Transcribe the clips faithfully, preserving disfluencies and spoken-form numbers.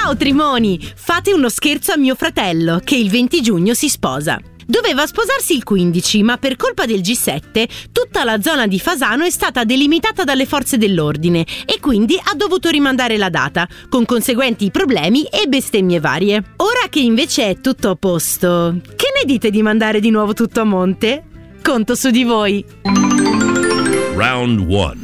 Ciao Trimoni, fate uno scherzo a mio fratello che il venti giugno si sposa. Doveva sposarsi il quindici, ma per colpa del G sette tutta la zona di Fasano è stata delimitata dalle forze dell'ordine e quindi ha dovuto rimandare la data, con conseguenti problemi e bestemmie varie. Ora che invece è tutto a posto, che ne dite di mandare di nuovo tutto a monte? Conto su di voi. Round one.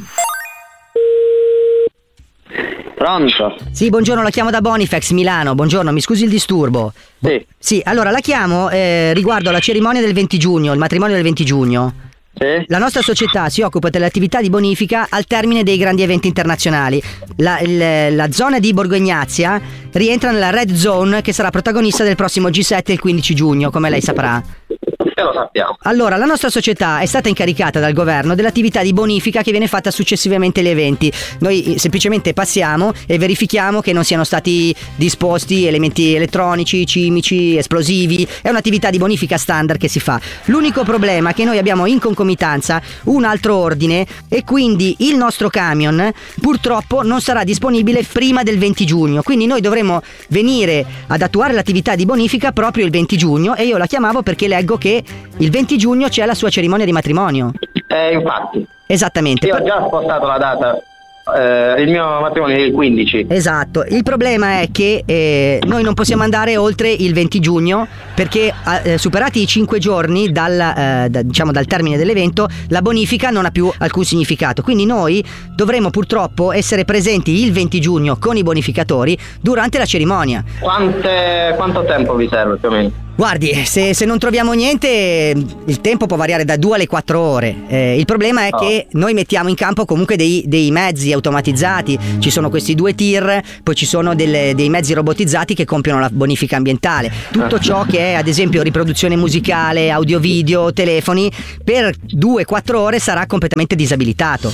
Pronto? Sì, buongiorno, la chiamo da Bonifax Milano. Buongiorno, mi scusi il disturbo. Sì. Sì, allora la chiamo eh, riguardo alla cerimonia del venti giugno, il matrimonio del venti giugno. Sì. La nostra società si occupa delle attività di bonifica al termine dei grandi eventi internazionali. La, il, la zona di Borgo Egnazia rientra nella Red Zone, che sarà protagonista del prossimo G sette il quindici giugno, come lei saprà. E lo sappiamo. Allora, la nostra società è stata incaricata dal governo dell'attività di bonifica che viene fatta successivamente agli eventi. Noi semplicemente passiamo e verifichiamo che non siano stati disposti elementi elettronici, chimici, esplosivi. È un'attività di bonifica standard che si fa. L'unico problema è che noi abbiamo in concomitanza un altro ordine e quindi il nostro camion purtroppo non sarà disponibile prima del venti giugno. Quindi noi dovremo venire ad attuare l'attività di bonifica proprio il venti giugno e io la chiamavo perché leggo che il venti giugno c'è la sua cerimonia di matrimonio. Eh, infatti. Esattamente. Io ho già spostato la data. Eh, il mio matrimonio è il quindici. Esatto. Il problema è che eh, noi non possiamo andare oltre il venti giugno perché eh, superati i cinque giorni dal, eh, da, diciamo, dal termine dell'evento, la bonifica non ha più alcun significato. Quindi noi dovremo purtroppo essere presenti il venti giugno con i bonificatori durante la cerimonia. Quante, quanto tempo vi serve più o meno? Guardi, se, se non troviamo niente, il tempo può variare da due alle quattro ore. Eh, il problema è oh. che noi mettiamo in campo comunque dei, dei mezzi automatizzati. Ci sono questi due tir, poi ci sono delle, dei mezzi robotizzati che compiono la bonifica ambientale. Tutto ciò che è, ad esempio, riproduzione musicale, audio-video, telefoni, per due quattro ore sarà completamente disabilitato.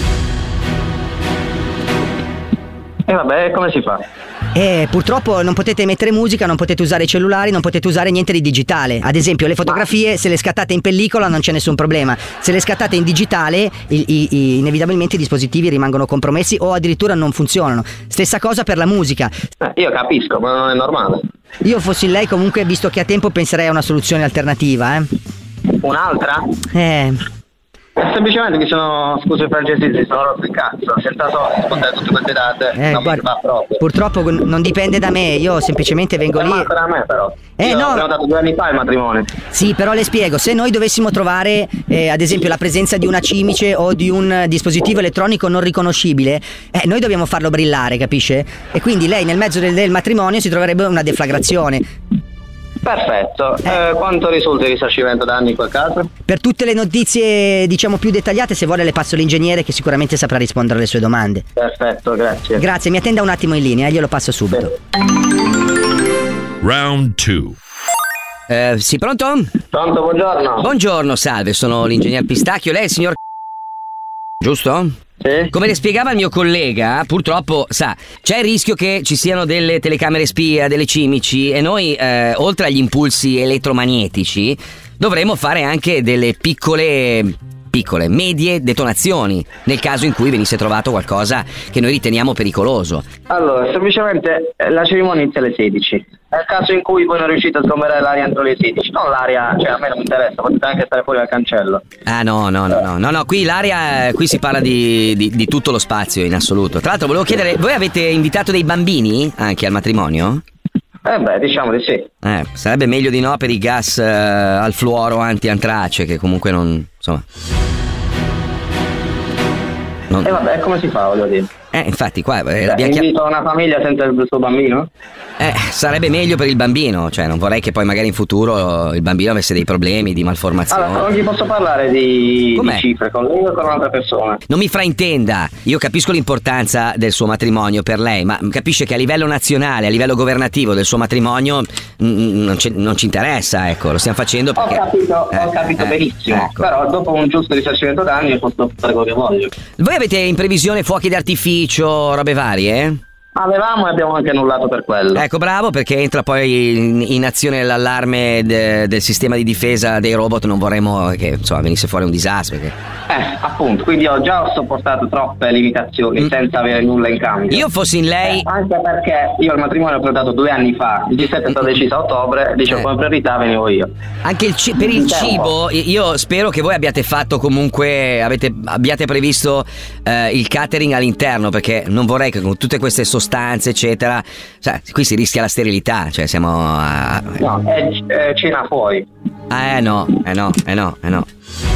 E vabbè, come si fa? Eh, purtroppo non potete mettere musica, non potete usare i cellulari, non potete usare niente di digitale. Ad esempio le fotografie, se le scattate in pellicola non c'è nessun problema. Se le scattate in digitale, i, i, i, inevitabilmente i dispositivi rimangono compromessi o addirittura non funzionano. Stessa cosa per la musica. Eh, io capisco, ma non è normale. Io fossi lei comunque, visto che ha tempo, penserei a una soluzione alternativa, eh. Un'altra? Eh... Semplicemente mi sono, scusi per il gestire, sono rotto il cazzo, senza soldi, rispondere tutte queste date, eh, non guarda, mi va proprio. Purtroppo non dipende da me, io semplicemente vengo lì. Ma da me però. Eh io no. Ho prenotato due anni fa il matrimonio. Sì, però le spiego, se noi dovessimo trovare eh, ad esempio la presenza di una cimice o di un dispositivo elettronico non riconoscibile, eh, noi dobbiamo farlo brillare, capisce? E quindi lei nel mezzo del, del matrimonio si troverebbe una deflagrazione. Perfetto, eh. Eh, quanto risulta il risarcimento danni in quel caso? Per tutte le notizie diciamo più dettagliate, se vuole le passo l'ingegnere che sicuramente saprà rispondere alle sue domande. Perfetto, grazie. Grazie, mi attenda un attimo in linea, glielo passo subito. Round two. Eh, sì, pronto? Pronto, buongiorno. Buongiorno, salve, sono l'ingegner Pistacchio, lei è il signor giusto? Sì. Come le spiegava il mio collega, purtroppo, sa, c'è il rischio che ci siano delle telecamere spia, delle cimici e noi, eh, oltre agli impulsi elettromagnetici, dovremo fare anche delle piccole, piccole, medie detonazioni nel caso in cui venisse trovato qualcosa che noi riteniamo pericoloso. Allora, semplicemente la cerimonia inizia alle sedici. Nel caso in cui voi non riuscite a sgomberare l'aria entro le sedici, non l'aria, cioè a me non mi interessa, potete anche stare fuori dal cancello. Ah no, no, no, no, no, no, qui l'aria, qui si parla di, di, di tutto lo spazio in assoluto. Tra l'altro volevo chiedere, voi avete invitato dei bambini anche al matrimonio? Eh beh, diciamo di sì. Eh, sarebbe meglio di no per i gas eh, al fluoro anti-antrace, che comunque non, insomma... Non... E eh vabbè, come si fa, voglio dire? Eh, infatti qua... Eh, Beh, invito una famiglia senza il suo bambino? Eh, sarebbe meglio per il bambino, cioè non vorrei che poi magari in futuro il bambino avesse dei problemi di malformazione. Allora, non gli posso parlare di, di cifre con lui o con un'altra persona. Non mi fraintenda, io capisco l'importanza del suo matrimonio per lei, ma capisce che a livello nazionale, a livello governativo del suo matrimonio mh, non, non ci interessa, ecco, lo stiamo facendo perché... Ho capito, eh, ho capito eh, benissimo, ecco. Però dopo un giusto risarcimento danni posso fare quello che voglio. Voi avete in previsione fuochi d'artificio, robe varie? Avevamo e abbiamo anche annullato per quello. Ecco, bravo, perché entra poi in, in azione l'allarme de, del sistema di difesa dei robot. Non vorremmo che insomma venisse fuori un disastro. Perché... Eh, appunto, quindi io già ho sopportato troppe limitazioni mm. senza avere nulla in cambio. Io fossi in lei. Eh, anche perché io il matrimonio l'ho prenotato due anni fa, il G sette è stato deciso a ottobre, dice eh. come priorità venivo io. Anche il ci- per il cibo, io spero che voi abbiate fatto comunque, avete, abbiate previsto eh, il catering all'interno, perché non vorrei che con tutte queste sostanze eccetera, cioè, qui si rischia la sterilità, cioè siamo a... No, è, è cena fuori. Ah, eh no, eh no, eh no, eh no.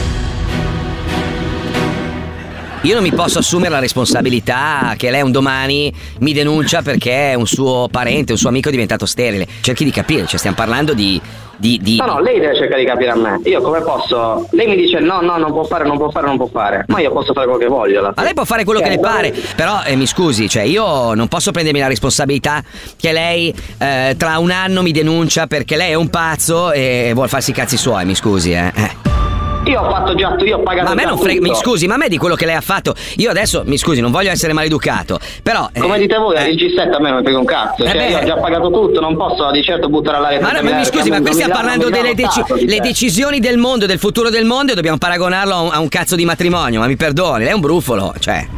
Io non mi posso assumere la responsabilità che lei un domani mi denuncia perché un suo parente, un suo amico è diventato sterile. Cerchi di capire, cioè stiamo parlando di... Di, di... No, no, lei deve cercare di capire a me. Io come posso? Lei mi dice no, no, non può fare, non può fare, non può fare. Ma io posso fare quello che voglio. Alla fine. Ma lei può fare quello cioè, che le dove... pare. Però eh, mi scusi, cioè io non posso prendermi la responsabilità che lei eh, tra un anno mi denuncia perché lei è un pazzo e vuol farsi i cazzi suoi. Mi scusi, eh. eh. Io ho fatto già, io ho pagato. Ma a me già non frega, tutto. mi scusi, ma a me di quello che lei ha fatto. Io adesso, mi scusi, non voglio essere maleducato. Però. Come eh, dite voi, eh, il G sette a me non mi frega un cazzo. Eh cioè, beh, io ho già pagato tutto, non posso di certo buttare all'aria. Ma, no, ma mi scusi, ma qui stiamo parlando delle deci- le decisioni del mondo, del futuro del mondo, e dobbiamo paragonarlo a un, a un cazzo di matrimonio. Ma mi perdoni, lei è un brufolo, cioè.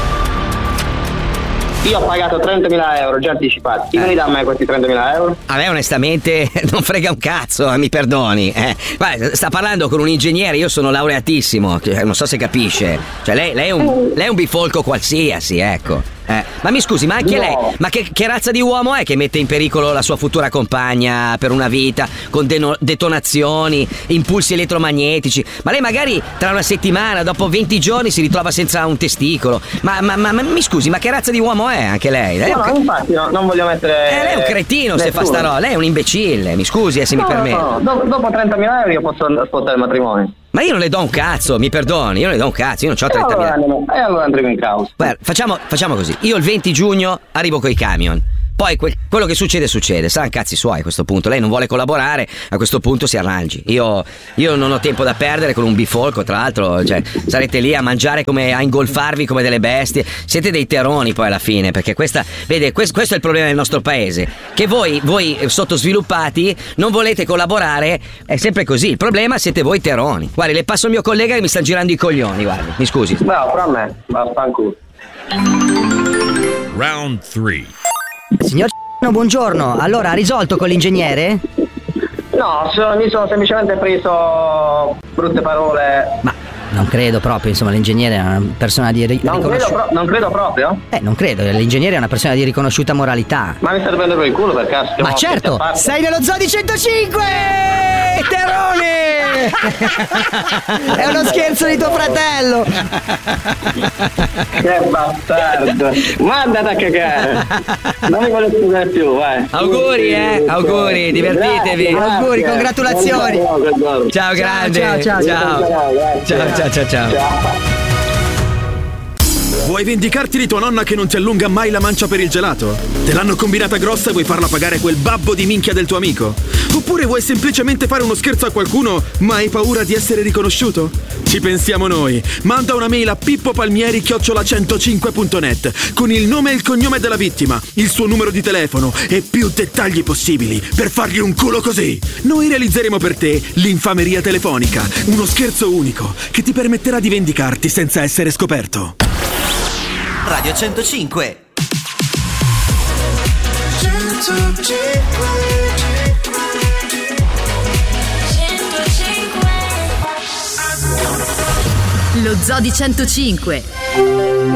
Io ho pagato trentamila euro già anticipati. Chi me li dà a me questi trentamila euro? A me onestamente non frega un cazzo, mi perdoni. Eh. Guarda, sta parlando con un ingegnere, io sono laureatissimo, non so se capisce. Cioè lei, lei, è, un, lei è un bifolco qualsiasi, ecco. Eh. Ma mi scusi, ma anche no. lei, ma che, che razza di uomo è che mette in pericolo la sua futura compagna per una vita con deno- detonazioni, impulsi elettromagnetici? Ma lei magari tra una settimana, dopo venti giorni, si ritrova senza un testicolo. Ma, ma, ma, ma mi scusi, ma che razza di uomo è anche lei? lei no, è un... no, infatti no, non voglio mettere. Eh, lei è un cretino nessuno. se fa sta roba, lei è un imbecille, mi scusi eh, se no, mi permette. No, no. Dopo, dopo trentamila euro io posso spottare il matrimonio. Ma io non le do un cazzo, mi perdoni, io non le do un cazzo, io non ho trentamila. E allora, e allora andremo in causa. Guarda, facciamo, facciamo così, io il venti giugno arrivo coi camion. Poi que- quello che succede succede, saranno cazzi suoi a questo punto. Lei non vuole collaborare, a questo punto si arrangi. Io, io non ho tempo da perdere con un bifolco, tra l'altro, cioè, sarete lì a mangiare come, a ingolfarvi come delle bestie. Siete dei teroni poi alla fine, perché questa, vede, questo, questo è il problema del nostro paese. Che voi, voi sottosviluppati, non volete collaborare, è sempre così. Il problema siete voi teroni. Guardi, le passo il mio collega che mi sta girando i coglioni, guardi, mi scusi. No, però a me, vaffanculo. Round three. Signor C***o, buongiorno. Allora, ha risolto con l'ingegnere? No, so, mi sono semplicemente preso brutte parole. Ma non credo proprio, insomma, l'ingegnere è una persona di ri- non, credo pro- non credo proprio? Eh, non credo, l'ingegnere è una persona di riconosciuta moralità. Ma mi state prendendo per il culo per caso? Ma certo, sei nello Zoo di centocinque! Terone! È uno scherzo di tuo fratello! Che bastardo! Mandate a cagare! Non mi vuole scusare più, vai! Auguri, eh! Auguri, divertitevi! Grazie, Auguri, grazie. congratulazioni! Ciao, grande! Ciao, ciao, ciao. Ciao, ciao, ciao, ciao, ciao. Ciao. Vuoi vendicarti di tua nonna che non ti allunga mai la mancia per il gelato? Te l'hanno combinata grossa e vuoi farla pagare quel babbo di minchia del tuo amico? Oppure vuoi semplicemente fare uno scherzo a qualcuno ma hai paura di essere riconosciuto? Ci pensiamo noi. Manda una mail a pippopalmieri chiocciola centocinque punto net con il nome e il cognome della vittima, il suo numero di telefono e più dettagli possibili per fargli un culo così. Noi realizzeremo per te l'infameria telefonica, uno scherzo unico che ti permetterà di vendicarti senza essere scoperto. Radio centocinque. Lo Zoo di centocinque.